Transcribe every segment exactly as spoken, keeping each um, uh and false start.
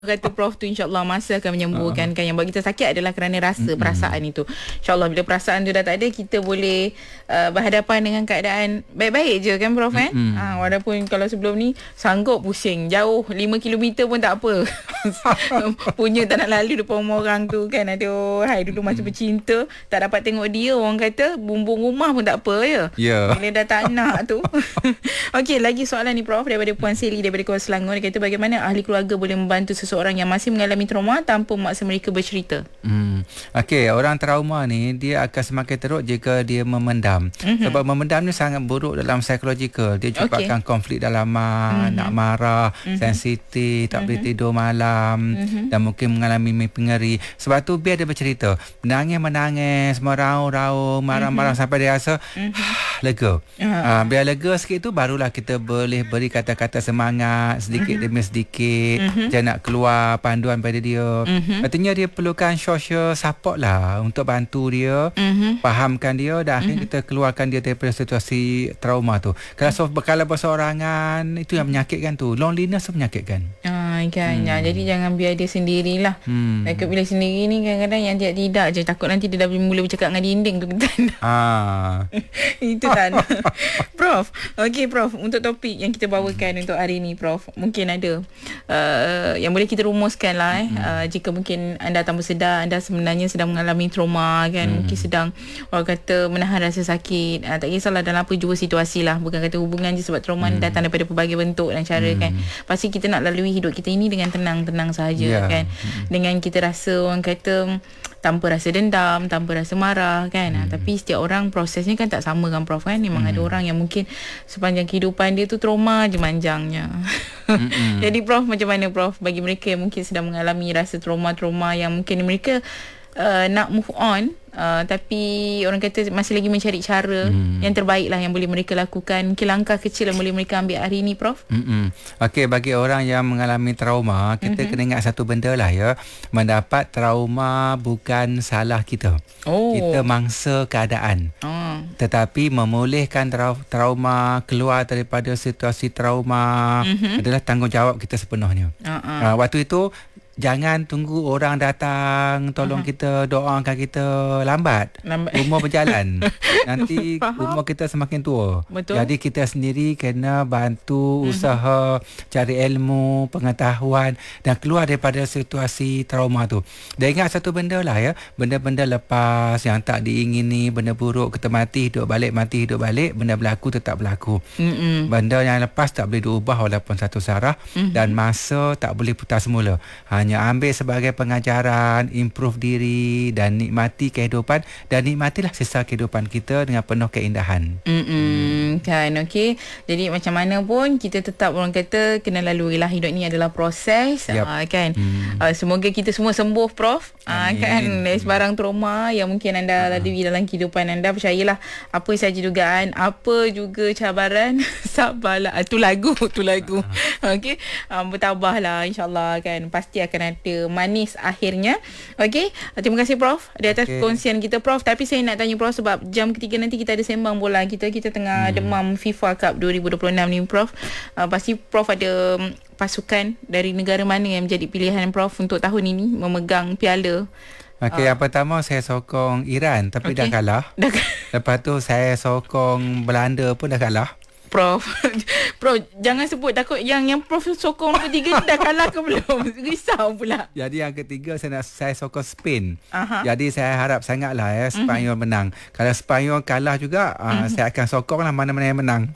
Kata Prof tu insyaAllah masa akan menyembuhkan uh. kan. Yang buat kita sakit adalah kerana rasa, mm-hmm. perasaan itu. InsyaAllah bila perasaan tu dah tak ada, kita boleh uh, berhadapan dengan keadaan baik-baik je kan Prof, mm-hmm. eh? Ha, walaupun kalau sebelum ni sanggup pusing jauh lima kilometer pun tak apa. Punya tak nak lalu depan rumah orang tu kan. Aduh, hai dulu masa bercinta tak dapat tengok dia, orang kata bumbung rumah pun tak apa ya. Yeah. Bila dah tak nak tu. Okey, lagi soalan ni Prof daripada Puan Seli daripada Kuala Selangor. Dia kata bagaimana ahli keluarga boleh membantu seseorang yang masih mengalami trauma tanpa memaksa mereka bercerita. Hmm. Okey, orang trauma ni dia akan semakin teruk jika dia memendam. Mm-hmm. Sebab memendam ni sangat buruk dalam psikologikal. Dia menyebabkan okay. konflik dalaman, mm-hmm. nak marah, mm-hmm. sensitif, tak mm-hmm. boleh tidur malam, mm-hmm. dan mungkin mengalami mimpi ngeri. Sebab tu biar dia bercerita. Menangis-menangis, meraung-raung, marah-marah, mm-hmm. sampai dia rasa mm-hmm. lega. Uh-huh. Uh, biar lega sikit tu barulah kita boleh beri kata-kata semangat sedikit mm-hmm. demi sedikit. Mm-hmm. Dia nak keluar panduan pada dia. Mm-hmm. Artinya dia perlukan social support lah untuk bantu dia, mm-hmm. fahamkan dia dan akhirnya mm-hmm. kita keluarkan dia daripada situasi trauma tu. Kalau so, kalau berseorangan, itu yang menyakitkan tu. Loneliness tu menyakitkan. Ah, kan. Hmm. Ya, jadi jangan biar dia sendirilah. Hmm. Takut bila sendiri ni kadang-kadang yang tidak-tidak je. Takut nanti dia dah mula bercakap dengan dinding tu. Ah. Itu tak ada. Prof, okey Prof, untuk topik yang kita bawakan hmm. untuk hari ni Prof, mungkin ada uh, yang boleh kita rumuskan lah eh. Hmm. Uh, jika mungkin anda tanpa sedar, anda sebenarnya sedang mengalami trauma kan. Hmm. Mungkin sedang orang kata menahan rasa sakit. Uh, tak kisahlah dalam apa jua situasi lah. Bukan kata hubungan je, sebab trauma hmm. ni datang daripada pelbagai bentuk dan cara hmm. kan. Pasti kita nak lalui hidup kita ini dengan tenang-tenang sahaja yeah. kan. Hmm. Dengan kita rasa orang kata tanpa rasa dendam, tanpa rasa marah kan. Hmm. Tapi setiap orang prosesnya kan tak sama kan Prof kan. Memang hmm. ada orang yang mungkin sepanjang kehidupan dia tu trauma je manjangnya. Hmm. Jadi Prof, macam mana Prof bagi mereka yang mungkin sedang mengalami rasa trauma-trauma yang mungkin mereka uh, nak move on, Uh, tapi orang kata masih lagi mencari cara hmm. yang terbaik lah yang boleh mereka lakukan. Mungkin langkah kecil yang boleh mereka ambil hari ni Prof. Hmm. Okey, bagi orang yang mengalami trauma, kita mm-hmm. kena ingat satu benda lah ya. Mendapat trauma bukan salah kita. Oh. Kita mangsa keadaan. Oh. Tetapi memulihkan trau- trauma, keluar daripada situasi trauma mm-hmm. adalah tanggungjawab kita sepenuhnya. Uh-uh. Uh, waktu itu jangan tunggu orang datang tolong uh-huh. kita, doakan kita, lambat. Lambat. Umur berjalan. Nanti umur kita semakin tua. Betul. Jadi kita sendiri kena bantu uh-huh. usaha, cari ilmu, pengetahuan dan keluar daripada situasi trauma tu. Dan ingat satu benda lah ya, benda-benda lepas yang tak diingini, benda buruk, kita mati hidup balik, mati hidup balik, benda berlaku tetap berlaku. Mm-mm. Benda yang lepas tak boleh diubah walaupun satu sarah, mm-hmm. dan masa tak boleh putar semula. Hanya ambil sebagai pengajaran, improve diri dan nikmati kehidupan, dan nikmatilah sisa kehidupan kita dengan penuh keindahan. Hmm. Kan, okey. Jadi macam mana pun kita tetap orang kata kena lalui lah, hidup ni adalah proses. Yep. Uh, kan. Hmm. Uh, semoga kita semua sembuh Prof. Uh, kan dari sebarang trauma yang mungkin anda uh. lalui dalam kehidupan anda. Percayalah, apa saja dugaan, apa juga cabaran, sabarlah. Itu uh, lagu, tu lagu. Uh. Okey. Um, bertabahlah insya-Allah kan. Pasti akan ada manis akhirnya. Okey, terima kasih Prof di atas okay. perkongsian kita Prof. Tapi saya nak tanya Prof, sebab jam ketiga nanti kita ada sembang bola kita. Kita tengah hmm. demam FIFA Cup dua ribu dua puluh enam ni Prof. Uh, pasti Prof ada um, pasukan dari negara mana yang menjadi pilihan Prof untuk tahun ini memegang piala. Okey, uh, yang pertama saya sokong Iran tapi okay. dah kalah. Dah. Lepas tu saya sokong Belanda pun dah kalah. Prof, Prof jangan sebut, takut yang yang Prof sokong nombor tiga ni dah kalah ke belum? Risau pula. Jadi yang ketiga saya nak saya sokong Spain. Uh-huh. Jadi saya harap sangatlah ya Spanyol uh-huh. menang. Kalau Spanyol kalah juga, uh, uh-huh. saya akan sokonglah mana-mana yang menang.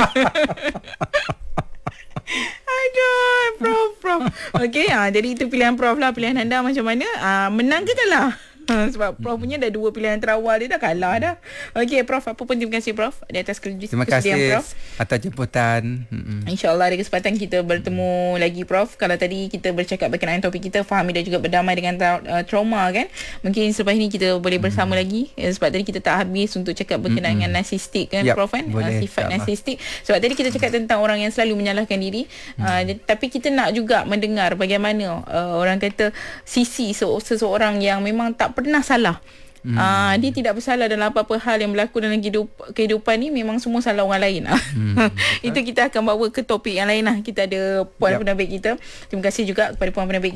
Aduh, Prof, Prof. Okey, ah jadi itu pilihan Prof lah. Pilihan anda macam mana? Ah menang ke kalah? Ha, sebab Prof punya dah dua pilihan terawal, dia dah kalah dah. Okey Prof, apa pun terima kasih Prof di atas kesediaan Prof. Terima kasih Prof atas jemputan. InsyaAllah ada kesempatan kita bertemu mm. lagi Prof. Kalau tadi kita bercakap berkenaan topik kita, fahami dan juga berdamai dengan tra- uh, trauma kan. Mungkin selepas ini kita boleh bersama mm. lagi ya, sebab tadi kita tak habis untuk cakap berkenaan mm-hmm. dengan narsistik kan yep, Prof kan. Uh, sifat narsistik. Sebab tadi kita cakap tentang orang yang selalu menyalahkan diri. Mm. Uh, tapi kita nak juga mendengar bagaimana uh, orang kata sisi se- seseorang yang memang tak pernah salah. Hmm. Uh, dia tidak bersalah dalam apa-apa hal yang berlaku dalam kehidup, kehidupan ni. Memang semua salah orang lain. Hmm. Itu kita akan bawa ke topik yang lain lah. Kita ada puan yep. penerbit kita. Terima kasih juga kepada puan penerbit